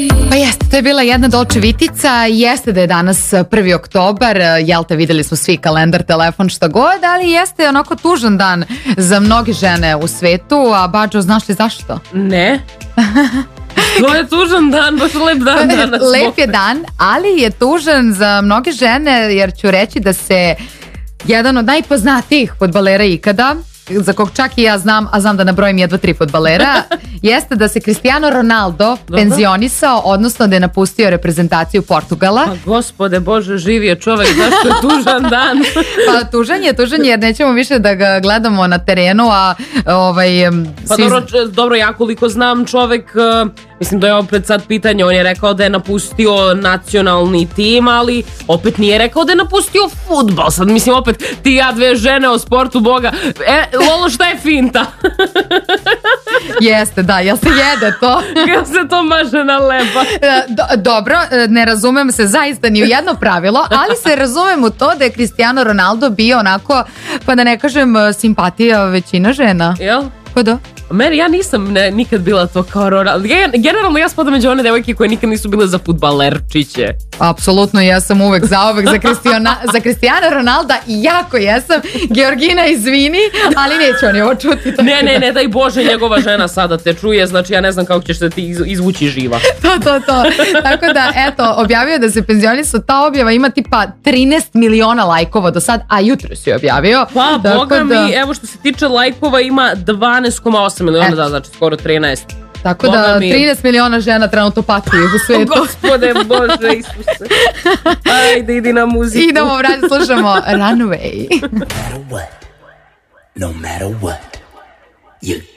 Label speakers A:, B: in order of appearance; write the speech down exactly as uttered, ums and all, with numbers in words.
A: Pa jeste, to je bila jedna Dolce Vitica, jeste da je danas prvi oktobar, jel te, videli smo svi kalendar, telefon, šta god, ali jeste onako tužan dan za mnoge žene u svetu, a Bađo, znaš li zašto?
B: Ne. To je tužan dan, baš lep dan danas.
A: Lep je dan, ali je tužan za mnoge žene, jer ću reći da se jedan od najpoznatijih fudbalera ikada, za kog čak i ja znam, a znam da nabrojim jedva tri fudbalera, jeste da se Cristiano Ronaldo Dobro. penzionisao, odnosno da je napustio reprezentaciju Portugala.
B: Pa gospode Bože, živio čovek, zašto je tužan dan?
A: Pa tužan je, tužan je, jer nećemo više da ga gledamo na terenu, a ovaj...
B: Pa
A: svi...
B: dobro, dobro, ja koliko znam čovek, mislim da je opet sad pitanje, on je rekao da je napustio nacionalni tim, ali opet nije rekao da je napustio fudbal. Sad mislim opet, ti ja dve žene o sportu Boga, e, Lolo, šta je finta?
A: Jeste, da, jel se jede to?
B: Jel se to maže na leba?
A: Do, dobro, ne razumem se zaista ni u jedno pravilo, ali se razumem u to da je Cristiano Ronaldo bio onako, pa da ne kažem, simpatija većina žena.
B: Jel?
A: Pa da.
B: Meni, ja nisam ne, nikad bila to kao Ronaldo. Generalno ja spadam među one devojke koje nikad nisu bile za fudbalerčiće.
A: Apsolutno, ja sam uvek zauvek za Cristiana, za Cristiana Ronalda i jako jesam. Georgina, izvini, ali neće oni ovo čuti.
B: Ne, ne, ne, daj Bože, njegova žena sada te čuje, znači ja ne znam kako ćeš se ti izvući živa.
A: To, to, to. Tako da, eto, objavio da se penzionisao, ta objava ima tipa trinaest miliona lajkova do sad, a jutro si objavio.
B: Pa, boga da... mi, evo što se tiče lajkova ima dvanaest zarez osam miliona, da, znači skoro trinaest.
A: Tako Boga da mi... trinaest miliona žena trenutno pati u svetu.
B: Gospode Bože, Isuse. Ajde, idi na muziku.
A: Idemo, vrati, slušamo Runaway.
C: No matter what, no matter what, you